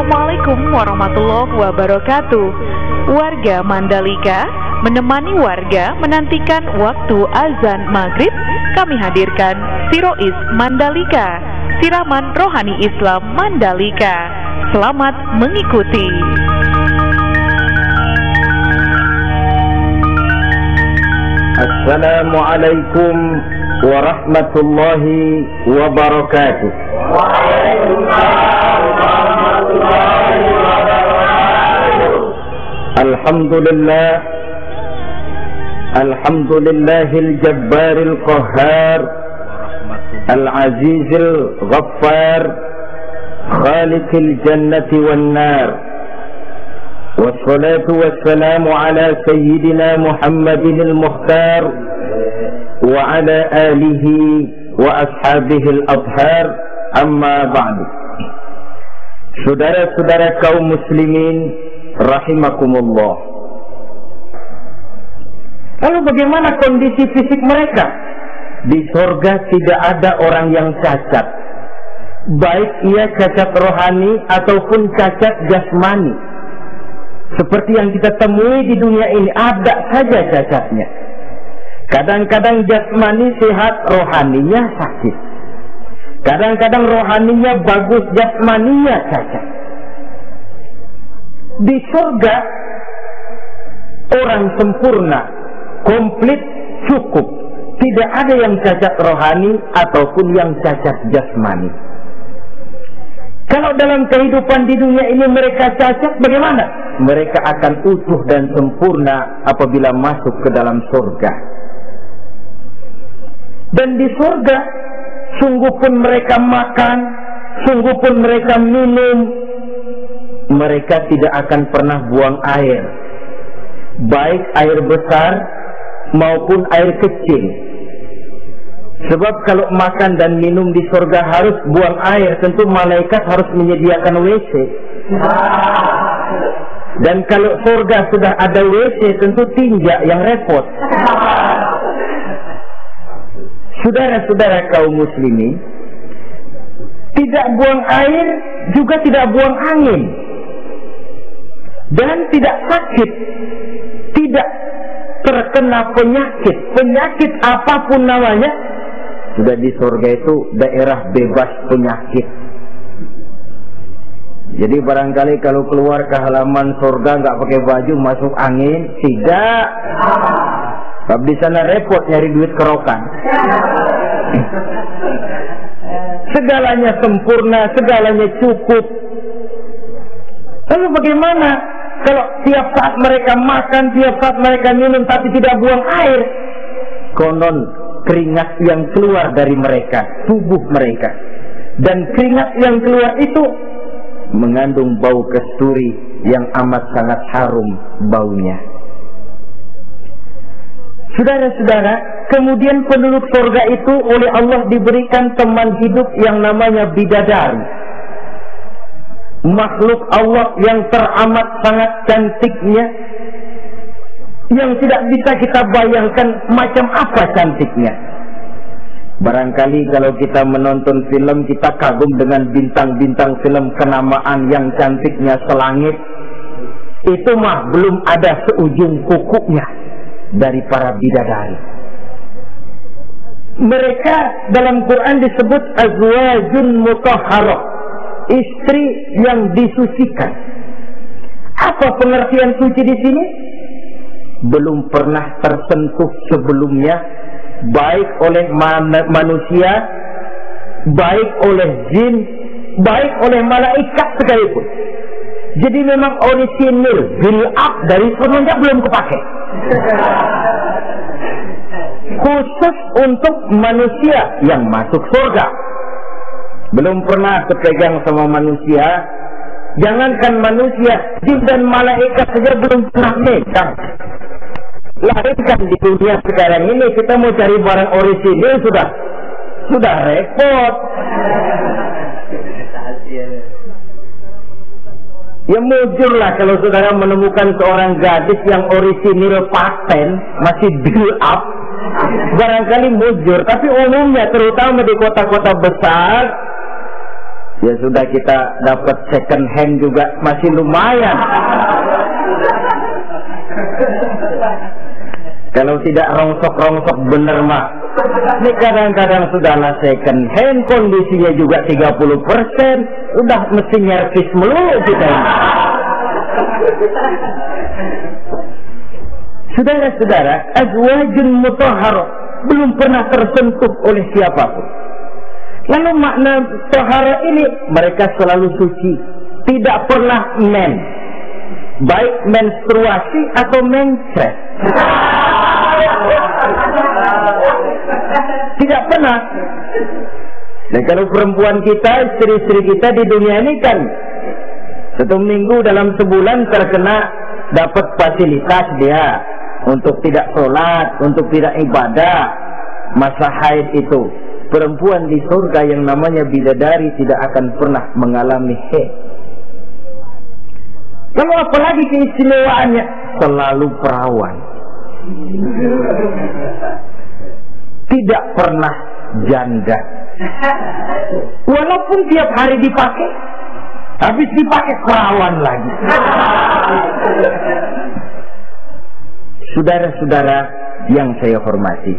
Assalamualaikum warahmatullahi wabarakatuh. Warga Mandalika menemani warga menantikan waktu azan maghrib. Kami hadirkan Sirois Mandalika, siraman rohani Islam Mandalika. Selamat mengikuti. Assalamualaikum warahmatullahi wabarakatuh. Alhamdulillah, alhamdulillahil jabbaril qahhar, al-azizil ghaffar, khaliqil jannati wan nar. Wassalatu wassalamu ala sayyidina Muhammadin al-Mukhtar wa ala alihi wa ashabihi al-adhar, amma ba'du. Saudara-saudara kaum muslimin rahimakumullah. Lalu bagaimana kondisi fisik mereka? Di surga tidak ada orang yang cacat, baik ia cacat rohani ataupun cacat jasmani. Seperti yang kita temui di dunia ini, ada saja cacatnya. Kadang-kadang jasmani sehat, rohaninya sakit. Kadang-kadang rohaninya bagus, jasmaninya cacat. Di surga orang sempurna, komplit, cukup. Tidak ada yang cacat rohani ataupun yang cacat jasmani. Kalau dalam kehidupan di dunia ini mereka cacat, bagaimana? Mereka akan utuh dan sempurna apabila masuk ke dalam surga. Dan di surga, sungguh pun mereka makan, sungguh pun mereka minum, mereka tidak akan pernah buang air, baik air besar maupun air kecil. Sebab kalau makan dan minum di surga harus buang air, tentu malaikat harus menyediakan WC. Dan kalau surga sudah ada WC, tentu tinja yang repot. Saudara-saudara kaum muslimin, tidak buang air, juga tidak buang angin. Dan tidak sakit, tidak terkena penyakit. Penyakit apapun namanya, sudah di surga itu daerah bebas penyakit. Jadi barangkali kalau keluar ke halaman surga nggak pakai baju, masuk angin, tidak. Sebab di sana repot nyari duit kerokan. Segalanya sempurna, segalanya cukup. Lalu bagaimana kalau tiap saat mereka makan, tiap saat mereka minum, tapi tidak buang air? Konon keringat yang keluar dari mereka, tubuh mereka, dan keringat yang keluar itu mengandung bau kasturi yang amat sangat harum baunya. Saudara-saudara, kemudian penduduk surga itu oleh Allah diberikan teman hidup yang namanya bidadari, makhluk Allah yang teramat sangat cantiknya, yang tidak bisa kita bayangkan macam apa cantiknya. Barangkali kalau kita menonton film, kita kagum dengan bintang-bintang film kenamaan yang cantiknya selangit. Itu mah belum ada seujung kukunya dari para bidadari. Mereka dalam Quran disebut azwajun mutahharah, istri yang disucikan. Apa pengertian suci di sini? Belum pernah tersentuh sebelumnya, baik oleh manusia, baik oleh jin, baik oleh malaikat sekalipun. Jadi memang orisinil, build up dari semenjak belum kepake. Khusus untuk manusia yang masuk surga. Belum pernah kepegang sama manusia. Jangankan manusia, jin dan malaikat saja belum pernah megang. Lahirkan di dunia sekarang ini, kita mau cari barang orisinil sudah repot. Ya mujurlah kalau saudara menemukan seorang gadis yang orisinil paten, masih build up, barangkali mujur. Tapi umumnya terutama di kota-kota besar Ya sudah, kita dapat second hand juga masih lumayan. Kalau tidak rongsok-rongsok bener mah. Ini kadang-kadang sudahlah second hand, kondisinya juga 30%, udah mesti nyervis melulu kita ini. Saudara-saudara, azwajun mutahharah, belum pernah tersentuh oleh siapapun. Lalu makna tahara ini, mereka selalu suci, tidak pernah baik menstruasi atau mencret. Tidak pernah. Dan kalau perempuan kita, istri-istri kita di dunia ini kan 1 minggu dalam sebulan terkena dapat fasilitas dia untuk tidak sholat, untuk tidak ibadah, masa haid itu. Perempuan di surga yang namanya bidadari tidak akan pernah mengalami haid. Kalau apalagi keistimewaannya, selalu perawan, tidak pernah janda. Walaupun tiap hari dipakai, habis dipakai perawan lagi. Saudara-saudara yang saya hormati,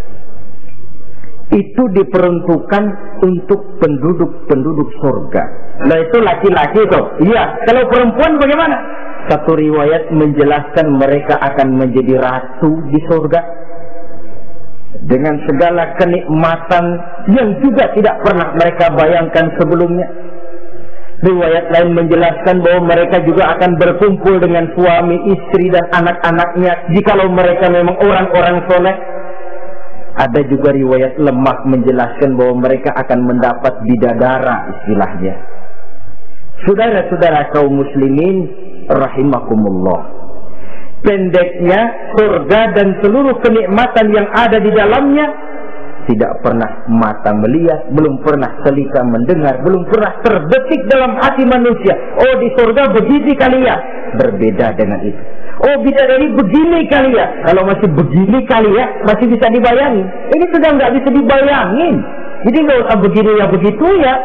itu diperuntukkan untuk penduduk-penduduk surga. Nah itu laki-laki tuh. Iya, kalau perempuan bagaimana? Satu riwayat menjelaskan mereka akan menjadi ratu di surga dengan segala kenikmatan yang juga tidak pernah mereka bayangkan sebelumnya. Riwayat lain menjelaskan bahwa mereka juga akan berkumpul dengan suami, istri dan anak-anaknya jikalau mereka memang orang-orang soleh. Ada juga riwayat lemah menjelaskan bahwa mereka akan mendapat bidadara istilahnya. Saudara-saudara kaum muslimin rahimakumullah, pendeknya surga dan seluruh kenikmatan yang ada di dalamnya tidak pernah mata melihat, belum pernah telinga mendengar, belum pernah terbetik dalam hati manusia. Oh, di surga begini kali ya. Berbeda dengan itu. Oh, bidadari begini kali ya. Kalau masih begini kali ya, masih bisa dibayangin. Ini sudah nggak bisa dibayangin. Jadi nggak usah begini ya begitu ya.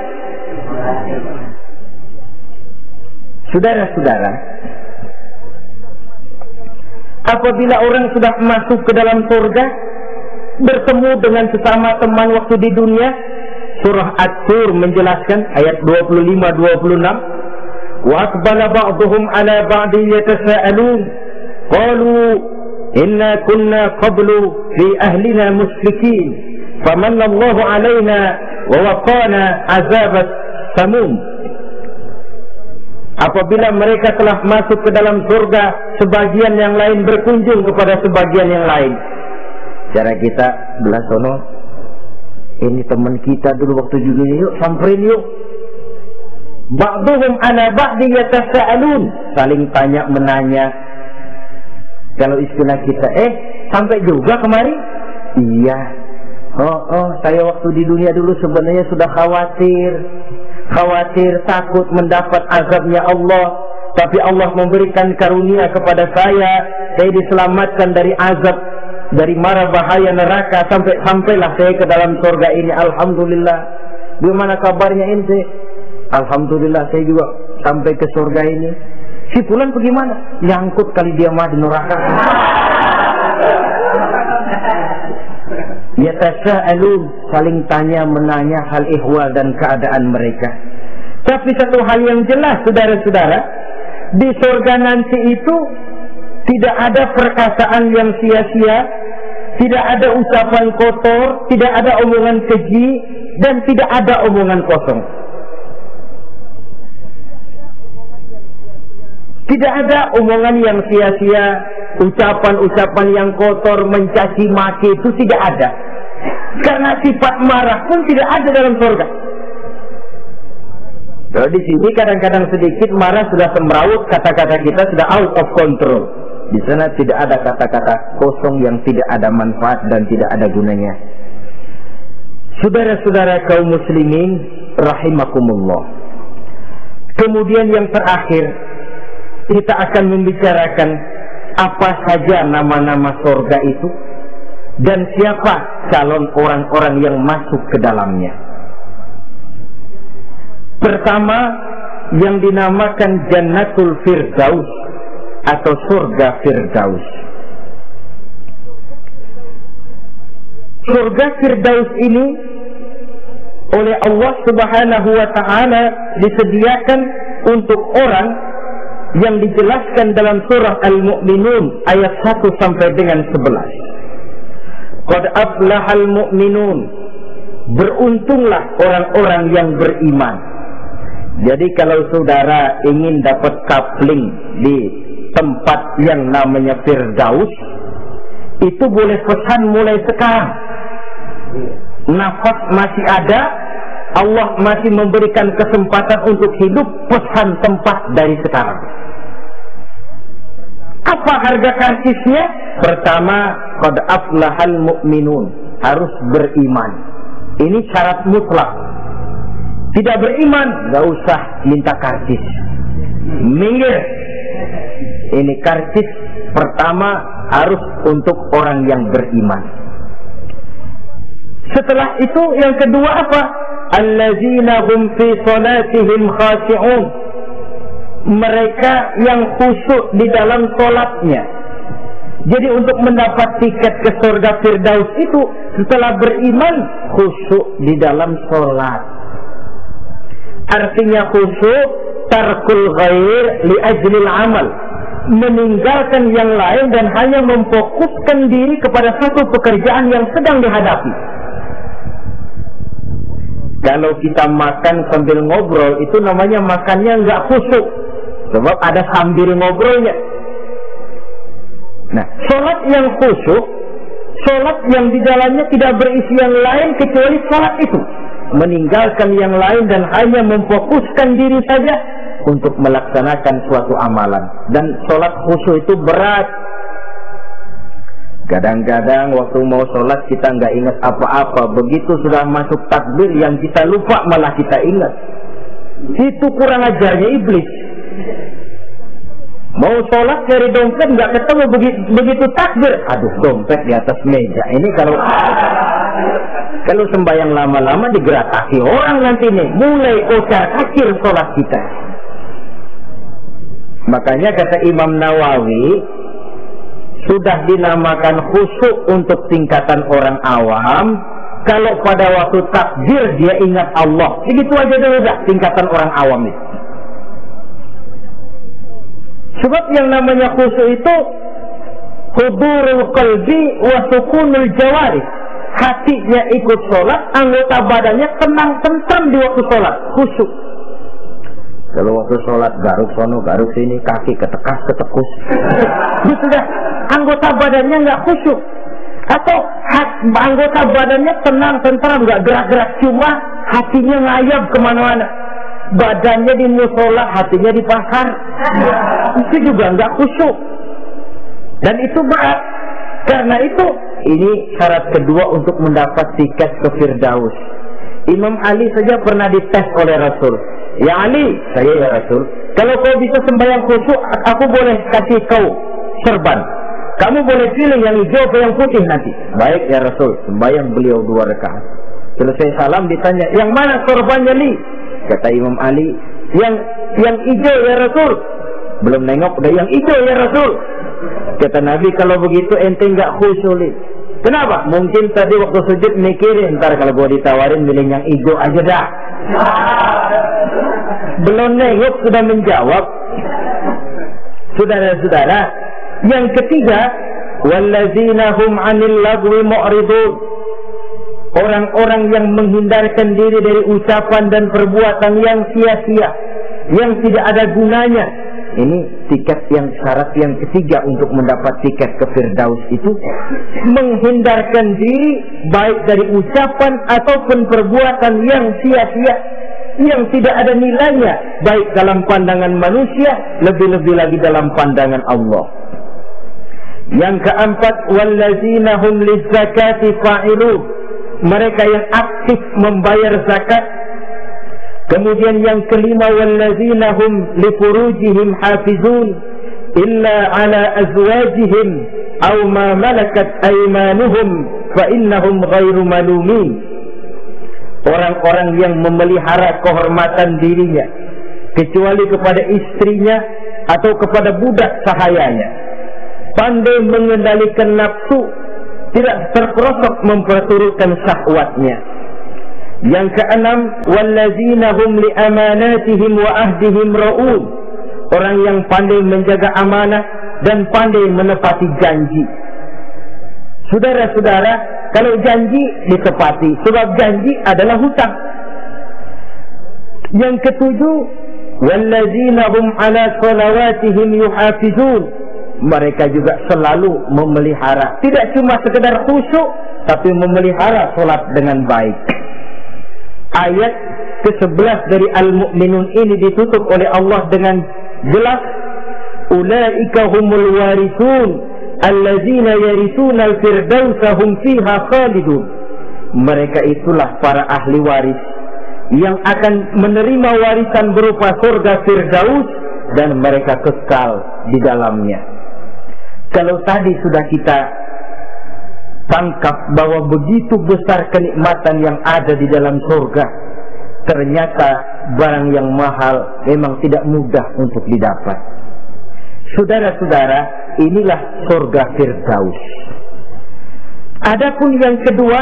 Saudara-saudara, apabila orang sudah masuk ke dalam surga, bertemu dengan sesama teman waktu di dunia, surah At-Tur menjelaskan ayat 25-26. وَأَقْبَلَ بَعْضُهُمْ عَلَى بَعْضٍ يَتَسَاءَلُونَ قَالُوا إِنَّا كُنَّا قَبْلُ فِي أَهْلِنَا مُشْرِكِينَ فَمَنَّ اللَّهُ عَلَيْنَا وَوَقَانَا عَذَابَ السَّمُومِ. Apabila mereka telah masuk ke dalam surga, sebagian yang lain berkunjung kepada sebagian yang lain. Cara kita belah sono, ini teman kita dulu waktu dunia, yuk samperin yuk. Ba'duhum ala ba'di yatasa'alun, saling tanya menanya. Kalau istilah kita, sampai juga kemari? Iya. Saya waktu di dunia dulu sebenarnya sudah khawatir takut mendapat azabnya Allah, tapi Allah memberikan karunia kepada saya diselamatkan dari azab, dari mara bahaya neraka, sampailah saya ke dalam surga ini. Alhamdulillah. Bagaimana kabarnya ente? Alhamdulillah saya juga sampai ke surga ini. Si fulan bagaimana? Nyangkut kali dia mah di neraka. Yatasa'alun, saling tanya menanya hal ihwal dan keadaan mereka. Tapi satu hal yang jelas, saudara-saudara, di surga nanti itu tidak ada perkataan yang sia-sia, tidak ada ucapan kotor, tidak ada omongan keji, dan tidak ada omongan kosong. Tidak ada omongan yang sia-sia, ucapan-ucapan yang kotor, mencaci maki, itu tidak ada. Karena sifat marah pun tidak ada dalam surga. Kalau di sini kadang-kadang sedikit marah sudah semrawut, kata-kata kita sudah out of control. Di sana tidak ada kata-kata kosong yang tidak ada manfaat dan tidak ada gunanya. Saudara-saudara kaum muslimin rahimakumullah. Kemudian yang terakhir, kita akan membicarakan apa saja nama-nama surga itu dan siapa calon orang-orang yang masuk ke dalamnya. Pertama, yang dinamakan Jannatul Firdaus atau surga Firdaus. Surga Firdaus ini oleh Allah Subhanahu wa ta'ala disediakan untuk orang yang dijelaskan dalam surah Al-Mu'minun ayat 1 sampai dengan 11. Qad aflahal mu'minun, beruntunglah orang-orang yang beriman. Jadi kalau saudara ingin dapat kapling di tempat yang namanya Firdaus, itu boleh pesan mulai sekarang. Nafas masih ada, Allah masih memberikan kesempatan untuk hidup, pesan tempat dari sekarang. Apa harga karcisnya? Pertama, qad aflahal mu'minun, harus beriman. Ini syarat mutlak. Tidak beriman, gak usah minta karcis. Minggir. Ini karcis pertama harus untuk orang yang beriman. Setelah itu yang kedua apa? Allazina hum fi salatihim khashi'un. Mereka yang khusyuk di dalam salatnya. Jadi untuk mendapat tiket ke surga Firdaus itu setelah beriman, khusyuk di dalam salat. Artinya khusyuk tarkul ghair li ajlil amal, meninggalkan yang lain dan hanya memfokuskan diri kepada satu pekerjaan yang sedang dihadapi. Kalau kita makan sambil ngobrol, itu namanya makannya nggak khusyuk, sebab ada sambil ngobrolnya. Nah, sholat yang khusyuk, sholat yang di dalamnya tidak berisi yang lain kecuali sholat itu, meninggalkan yang lain dan hanya memfokuskan diri saja untuk melaksanakan suatu amalan. Dan sholat khusyuk itu berat. Kadang-kadang waktu mau sholat kita nggak ingat apa-apa. Begitu sudah masuk takbir yang kita lupa malah kita ingat. Itu kurang ajarnya iblis. Mau sholat cari dompet nggak ketemu, begitu takbir, aduh dompet di atas meja. Ini kalau sembahyang lama-lama digerakasi orang nanti nih, mulai kocar-kacir sholat kita. Makanya kata Imam Nawawi, sudah dinamakan khusyuk untuk tingkatan orang awam kalau pada waktu takbir dia ingat Allah. Begitu aja dulu tingkatan orang awam itu. Sebab yang namanya khusyuk itu hudurul qalbi wa sukunul jawarih. Hatinya ikut sholat, anggota badannya tenang tentram di waktu sholat, khusyuk. Kalau waktu sholat garuk sono garuk sini, kaki ketekas ketekus, gitu dah. Anggota badannya nggak khusyuk, atau anggota badannya tenang tentram, nggak gerak-gerak, cuma hatinya ngayap kemana-mana. Badannya di musola, hatinya di pasar, itu juga nggak khusyuk. Dan itu berat. Karena itu, ini syarat kedua untuk mendapat tiket ke Firdaus. Imam Ali saja pernah dites oleh Rasul. Ya Ali, saya ya Rasul, kalau kau bisa sembahyang khusyuk, aku boleh kasih kau serban. Kamu boleh pilih yang hijau atau yang putih nanti. Baik ya Rasul, sembahyang beliau 2 rakaat. Selesai salam ditanya, yang mana sorbannya Li? Kata Imam Ali, yang hijau ya Rasul. Belum nengok, udah yang hijau ya Rasul. Kata Nabi, kalau begitu ente nggak khusyuk Li. Kenapa? Mungkin tadi waktu sujud mikirin, ntar kalau gua ditawarin milih yang hijau aja dah. Belum nengok sudah menjawab. Saudara-saudara, yang ketiga, wallazina hum 'anil lagwi mu'ridun. Orang-orang yang menghindarkan diri dari ucapan dan perbuatan yang sia-sia, yang tidak ada gunanya. Ini tiket yang syarat yang ketiga untuk mendapat tiket ke Firdaus itu, menghindarkan diri baik dari ucapan ataupun perbuatan yang sia-sia, yang tidak ada nilainya baik dalam pandangan manusia, lebih-lebih lagi dalam pandangan Allah. Yang keempat, wallazina hum lizzakati fa'ilun. Mereka yang aktif membayar zakat. Kemudian yang kelima, wallazina hum li furujihim hafizun illa ala azwajihim aw ma malakat aymanuhum fa innahum ghairu malumin. orang-orang yang memelihara kehormatan dirinya kecuali kepada istrinya atau kepada budak sahayanya, pandai mengendalikan nafsu, tidak terperosok memperturutkan syahwatnya. Yang keenam, wallazina hum li amanatihim wa ahdihim ra'un, orang yang pandai menjaga amanah dan pandai menepati janji. Saudara-saudara, kalau janji ditepati, sebab janji adalah hutang. Yang ketujuh, wallazina hum ala salawatihim yuhafizun, mereka juga selalu memelihara, tidak cuma sekedar khusyuk, tapi memelihara solat dengan baik. Ayat ke-11 dari Al-Mu'minun ini ditutup oleh Allah dengan jelas, ulaika humul warithun allazina yarithuna al-firdausa hum fiha khalidun, mereka itulah para ahli waris yang akan menerima warisan berupa surga Firdaus dan mereka kekal di dalamnya. Kalau tadi sudah kita tangkap bahwa begitu besar kenikmatan yang ada di dalam surga, ternyata barang yang mahal memang tidak mudah untuk didapat. Saudara-saudara, inilah surga Firdaus. Adapun yang kedua,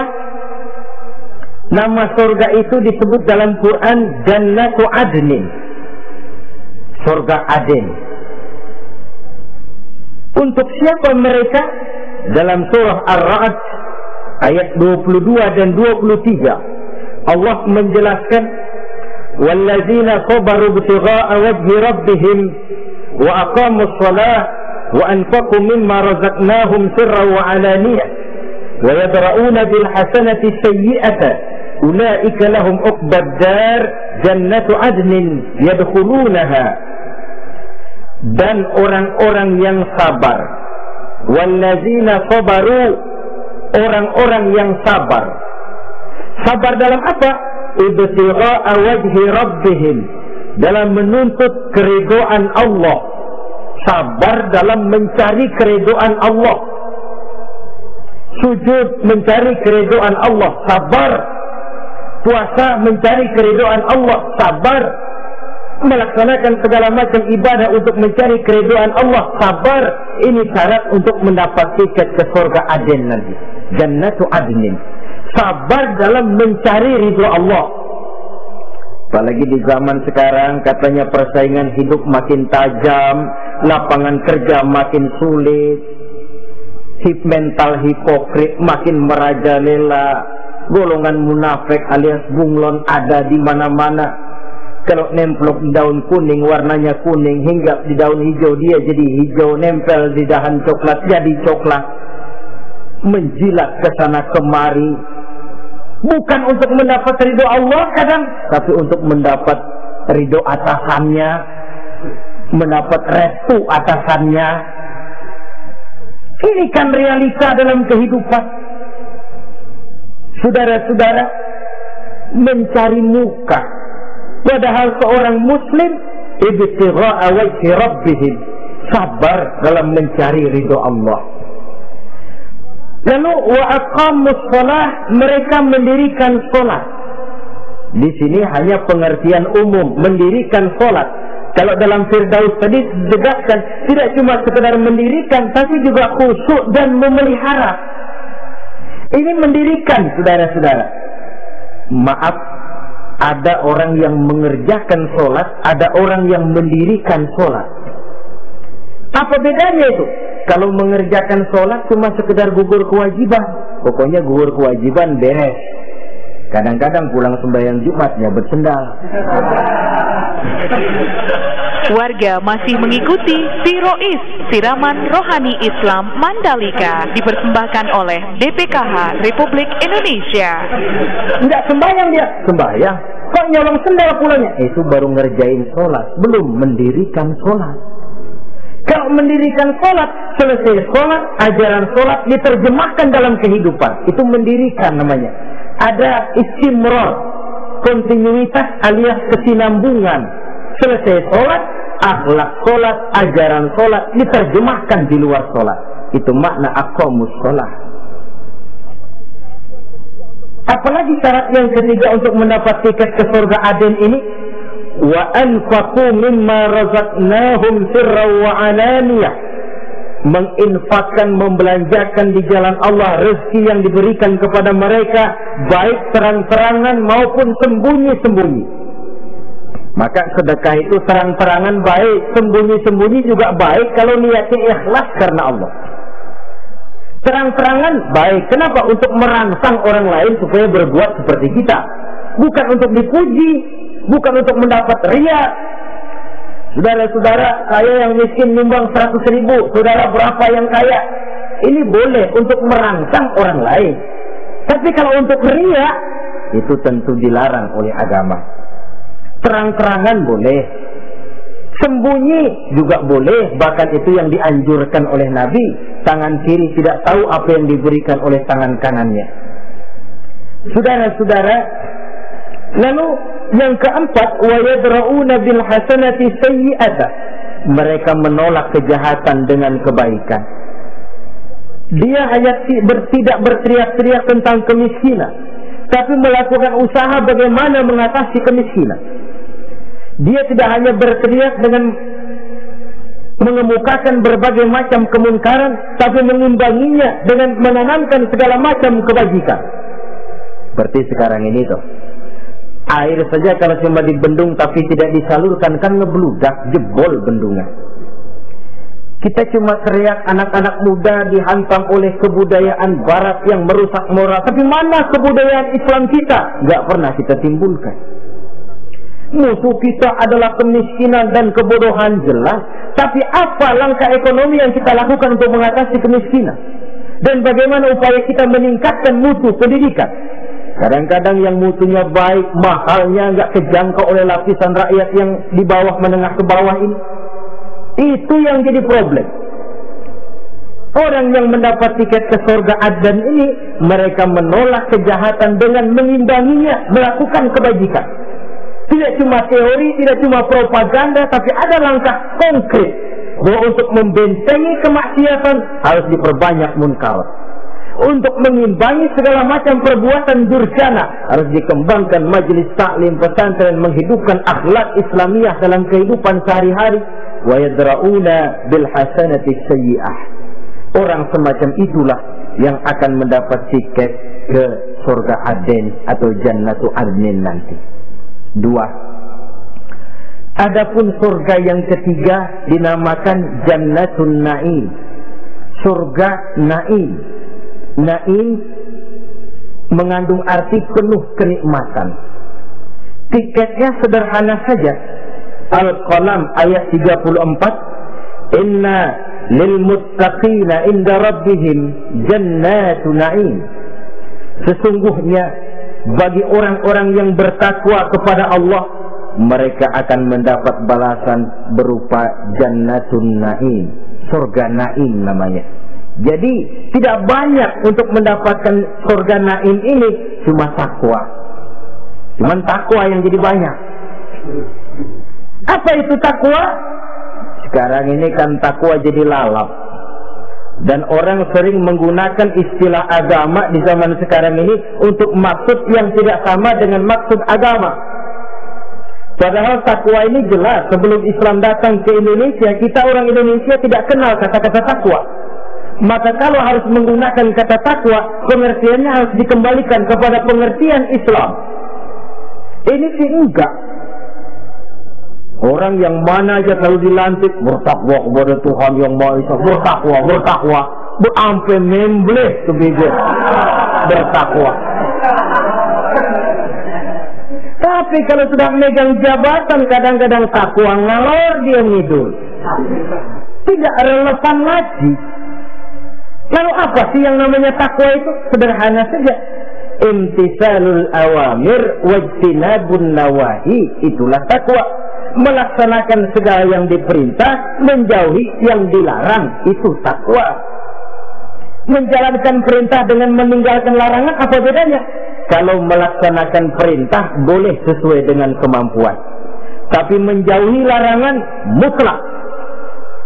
nama surga itu disebut dalam Quran Jannatu Adnin, surga Aden. Untuk siapa mereka? Dalam surah Ar-Ra'd ayat 22 dan 23 Allah menjelaskan, wallazina sabaru ibtigha'a wajhi rabbihim wa aqamus shalah wa anfaqu mimma razaqnahum sirran wa alaniyah wa yadra'una bil hasanati sayyi'ata ulaika lahum uqbad dar jannatu adnin yadkhulunaha. Dan orang-orang yang sabar, wallazina sabaru, orang-orang yang sabar. Sabar dalam apa? Ibtigha'a wajhi rabbihim, dalam menuntut keridhaan Allah. Sabar dalam mencari keridhaan Allah. Sujud mencari keridhaan Allah, sabar. Puasa mencari keridhaan Allah, sabar. Melaksanakan segala macam ibadah untuk mencari keridhaan Allah, sabar. Ini syarat untuk mendapat tiket ke surga Aden nanti, Jannatu Adnin. Sabar dalam mencari ridha Allah. Apalagi di zaman sekarang katanya persaingan hidup makin tajam, lapangan kerja makin sulit, mental hipokrit makin merajalela, golongan munafik alias bunglon ada di mana-mana. Kalau nemplok di daun kuning, warnanya kuning, hingga di daun hijau dia jadi hijau, nempel di dahan coklat jadi coklat. Menjilat ke sana kemari, bukan untuk mendapat ridho Allah kadang, tapi untuk mendapat ridho atasannya, mendapat restu atasannya. Ini kan realita dalam kehidupan. Saudara-saudara, mencari muka. Padahal seorang muslim ibtigha'a wajhi rabbihim, sabar dalam mencari ridho Allah. Lalu wa aqamus shalah, mereka mendirikan salat. Di sini hanya pengertian umum, mendirikan salat. Kalau dalam Firdaus tadi ditegaskan tidak cuma sekedar mendirikan, tapi juga khusyuk dan memelihara. Ini mendirikan, saudara-saudara. Maaf, ada orang yang mengerjakan sholat, ada orang yang mendirikan sholat. Apa bedanya itu? Kalau mengerjakan sholat cuma sekedar gugur kewajiban, pokoknya gugur kewajiban beres. Kadang-kadang pulang sembahyang Jumatnya bersendal. Warga masih mengikuti Sirois, Siraman Rohani Islam Mandalika, dipersembahkan oleh DPKH Republik Indonesia. Enggak sembahyang dia, sembahyang. Kok nyolong sendal pulangnya? Itu baru ngerjain sholat, belum mendirikan sholat. Kalau mendirikan sholat, selesai sholat, ajaran sholat diterjemahkan dalam kehidupan. Itu mendirikan namanya. Ada istimrar, kontinuitas alias kesinambungan. Selesai sholat, akhlak sholat, ajaran sholat diterjemahkan di luar sholat. Itu makna aqamus sholat. Apalagi syarat yang ketiga untuk mendapat tiket ke surga Aden ini, wa anfaqu mimma razaqnahum sirran wa alaniyah. Menginfakkan, membelanjakan di jalan Allah rezeki yang diberikan kepada mereka, baik terang-terangan maupun sembunyi-sembunyi. Maka sedekah itu terang-terangan baik, sembunyi-sembunyi juga baik kalau niatnya ikhlas karena Allah. Terang-terangan baik, kenapa? Untuk merangsang orang lain supaya berbuat seperti kita, bukan untuk dipuji, bukan untuk mendapat riya. Saudara-saudara, saya yang miskin nyumbang 100.000, saudara berapa yang kaya? Ini boleh untuk merangsang orang lain. Tapi kalau untuk riya, itu tentu dilarang oleh agama. Terang-terangan boleh, sembunyi juga boleh, bahkan itu yang dianjurkan oleh Nabi. Tangan kiri tidak tahu apa yang diberikan oleh tangan kanannya. Saudara-saudara, lalu yang keempat, wa yadra'una bil hasanati sayyi'ata. Mereka menolak kejahatan dengan kebaikan. Dia hanya tidak berteriak-teriak tentang kemiskinan, tapi melakukan usaha bagaimana mengatasi kemiskinan. Dia tidak hanya berteriak dengan mengemukakan berbagai macam kemungkaran, tapi mengimbanginya dengan menanamkan segala macam kebajikan. Seperti sekarang ini tuh, air saja kalau cuma dibendung tapi tidak disalurkan kan ngebludak, jebol bendungan. Kita cuma teriak anak-anak muda dihantam oleh kebudayaan barat yang merusak moral. Tapi mana kebudayaan Islam kita? Gak pernah kita timbulkan. Musuh kita adalah kemiskinan dan kebodohan, jelas. Tapi apa langkah ekonomi yang kita lakukan untuk mengatasi kemiskinan? Dan bagaimana upaya kita meningkatkan mutu pendidikan? Kadang-kadang yang mutunya baik, mahalnya nggak kejangkau oleh lapisan rakyat yang di bawah menengah ke bawah ini. Itu yang jadi problem. Orang yang mendapat tiket ke surga Aden ini, mereka menolak kejahatan dengan mengimbanginya, melakukan kebajikan. Tidak cuma teori, tidak cuma propaganda, tapi ada langkah konkret bahwa untuk membentengi kemaksiatan harus diperbanyak munkar. Untuk mengimbangi segala macam perbuatan durjana harus dikembangkan majelis taklim pesantren, menghidupkan akhlak Islamiyah dalam kehidupan sehari-hari. Wa yadra'una bil hasanati sayyi'ah. Orang semacam itulah yang akan mendapat tiket ke surga Aden atau Jannatu Adnin nanti. 2. Adapun surga yang ketiga dinamakan Jannatun Na'im. Surga Na'im. Na'im mengandung arti penuh kenikmatan. Tiketnya sederhana saja. Al-Qalam ayat 34. Inna lil muttaqina inda rabbihim jannatu na'im. Sesungguhnya bagi orang-orang yang bertakwa kepada Allah, mereka akan mendapat balasan berupa Jannatun Na'im, surga Na'im namanya. Jadi tidak banyak untuk mendapatkan surga Na'im ini, cuma takwa. Cuman takwa yang jadi banyak. Apa itu takwa? Sekarang ini kan takwa jadi lalap. Dan orang sering menggunakan istilah agama di zaman sekarang ini untuk maksud yang tidak sama dengan maksud agama. Padahal takwa ini jelas, sebelum Islam datang ke Indonesia, kita orang Indonesia tidak kenal kata-kata takwa. Maka kalau harus menggunakan kata takwa, pengertiannya harus dikembalikan kepada pengertian Islam. Ini sih enggak. Orang yang mana aja selalu dilantik bertakwa kepada Tuhan yang Maha Esa, bertakwa, berampe membleh tuh bibir bertakwa. Tapi kalau sudah megang jabatan, kadang-kadang takwa ngalor dia ngidul, tidak relevan lagi. Lalu apa sih yang namanya takwa itu? Sederhana saja, imtisalul awamir wajtinabun nawahi, itulah takwa. Melaksanakan segala yang diperintah, menjauhi yang dilarang, itu takwa. Menjalankan perintah dengan meninggalkan larangan, apa bedanya? Kalau melaksanakan perintah boleh sesuai dengan kemampuan, tapi menjauhi larangan mutlak.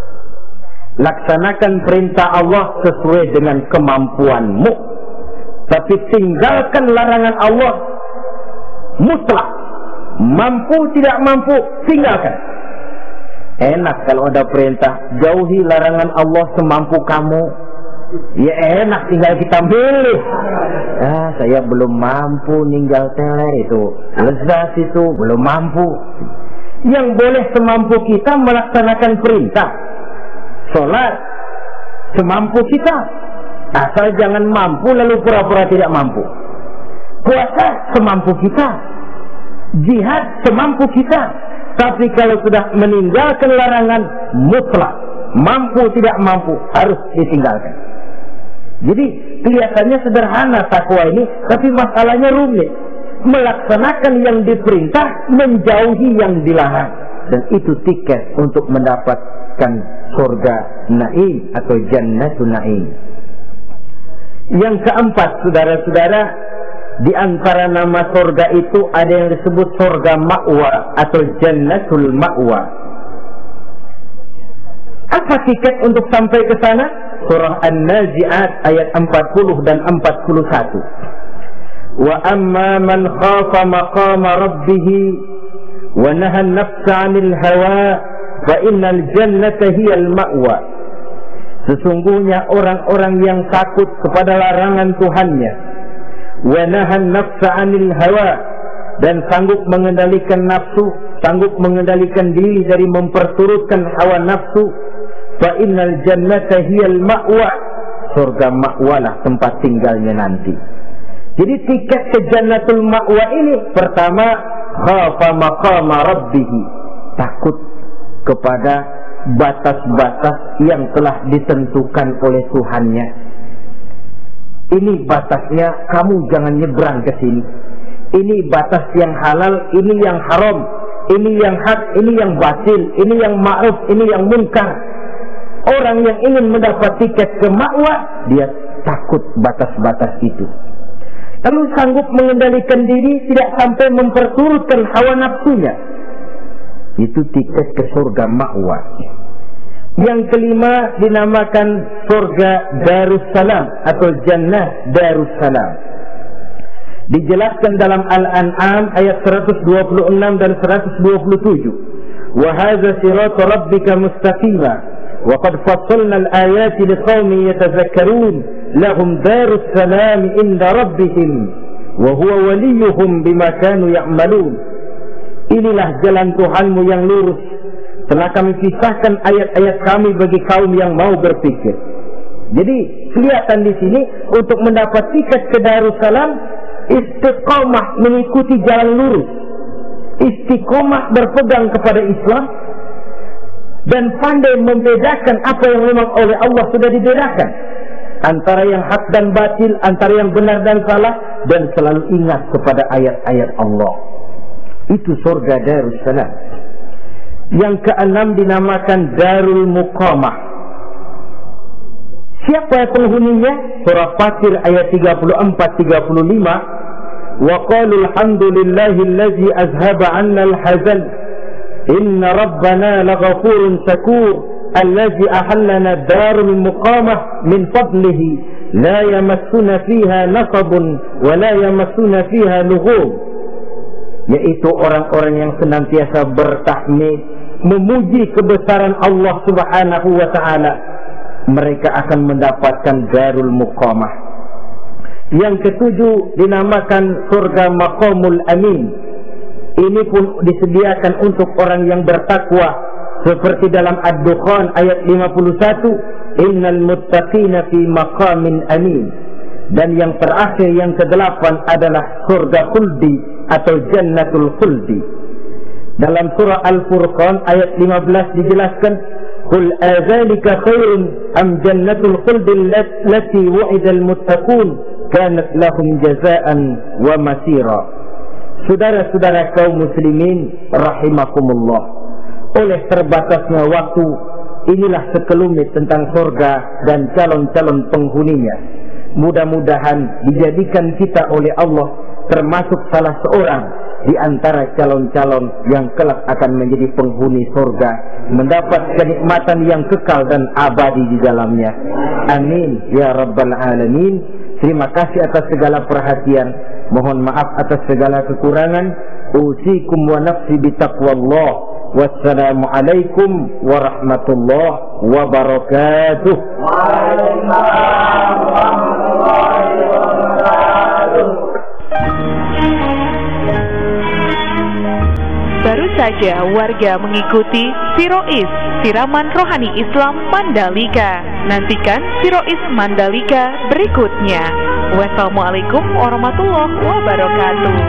Laksanakan perintah Allah sesuai dengan kemampuanmu, tapi tinggalkan larangan Allah mutlak. Mampu tidak mampu, tinggalkan. Enak kalau ada perintah, jauhi larangan Allah semampu kamu. Ya enak, tinggal kita milih. Saya belum mampu ninggal teler itu, lezat itu, belum mampu. Yang boleh semampu kita melaksanakan perintah. Sholat semampu kita, asal jangan mampu lalu pura-pura tidak mampu. Puasa semampu kita, jihad semampu kita. Tapi kalau sudah meninggalkan larangan mutlak, mampu tidak mampu, harus ditinggalkan. Jadi kelihatannya sederhana takwa ini, tapi masalahnya rumit. Melaksanakan yang diperintah, menjauhi yang dilarang. Dan itu tiket untuk mendapatkan surga naim atau jannatul naim. Yang keempat, saudara-saudara, di antara nama surga itu ada yang disebut surga ma'wa atau jannatul ma'wa. Apa tiket untuk sampai ke sana? Surah An-Nazi'at ayat 40 dan 41. Wa amma man khafa maqama rabbih wa naha an-nafsa 'anil hawa fa innal jannata hiyal ma'wa. Sesungguhnya orang-orang yang takut kepada larangan Tuhannya, wa naha an-nafsa 'anil hawa, dan sanggup mengendalikan nafsu, sanggup mengendalikan diri dari memperturutkan hawa nafsu, fa innal jannata hiyal ma'wa, surga ma'walah tempat tinggalnya nanti. Jadi tiket ke jannatul ma'wa ini, pertama, khafa maqama rabbih, takut kepada batas-batas yang telah ditentukan oleh Tuhannya. Ini batasnya, kamu jangan nyebrang ke sini. Ini batas yang halal, ini yang haram, ini yang hak, ini yang batil, ini yang ma'ruf, ini yang munkar. Orang yang ingin mendapat tiket ke ma'wa, dia takut batas-batas itu. Lalu sanggup mengendalikan diri, tidak sampai memperturutkan hawa nafsunya. Itu tiket ke surga ma'wa. Yang kelima dinamakan surga Darussalam atau Jannah Darussalam. Dijelaskan dalam Al-An'am ayat 126 dan 127. Wa hadza siratu rabbika mustaqima wa qad fassalna al-ayati liqaumin yatadhakkarun lahum darussalam inda rabbihim wa huwa waliyuhum bima kanu ya'malun. Inilah jalan Tuhanmu yang lurus. Telah kami pisahkan ayat-ayat kami bagi kaum yang mau berpikir. Jadi kelihatan di sini untuk mendapat tiket ke Darussalam, istiqomah mengikuti jalan lurus, istiqomah berpegang kepada Islam, dan pandai membedakan apa yang memang oleh Allah sudah dibedakan, antara yang hak dan batil, antara yang benar dan salah, dan selalu ingat kepada ayat-ayat Allah. Itu surga Darussalam. Yang keenam dinamakan Darul Muqamah. Siapa penghuninya? Surah Fatir ayat 34-35. Wa qalu alhamdulillahillazi azhaba 'anna al-hazan inna rabbana laghafurun shakur allazi ahallana darul muqamah min fadlihi la yamassuna fiha nasabun wa la yamassuna fiha lughub. Yaitu orang-orang yang senantiasa bertahmid, memuji kebesaran Allah Subhanahu wa ta'ala, mereka akan mendapatkan Darul Muqamah. Yang ketujuh dinamakan surga Maqamul Amin. Ini pun disediakan untuk orang yang bertakwa, seperti dalam Ad-Dukhan ayat 51, innal muttaqina fi maqamin amin. Dan yang terakhir, yang kedelapan adalah surga khuldi atau jannatul khuldi. Dalam surah Al-Furqan ayat 15 dijelaskan, qul adzalika khairun am jannatul khuldi allati wu'idal muttaqun kanat lahum jazaan wa masira. Saudara-saudara kaum muslimin rahimakumullah, oleh terbatasnya waktu, inilah sekelumit tentang surga dan calon-calon penghuninya. Mudah-mudahan dijadikan kita oleh Allah termasuk salah seorang di antara calon-calon yang kelak akan menjadi penghuni surga, mendapat kenikmatan yang kekal dan abadi di dalamnya. Amin ya rabbal alamin. Terima kasih atas segala perhatian. Mohon maaf atas segala kekurangan. Usikum wa nafsi bitaqwallah. Wassalamualaikum warahmatullahi wabarakatuh. Waalaikumsalam warahmatullahi wabarakatuh. Baru saja warga mengikuti Sirois, Siraman Rohani Islam Mandalika. Nantikan Sirois Mandalika berikutnya. Wassalamualaikum warahmatullahi wabarakatuh.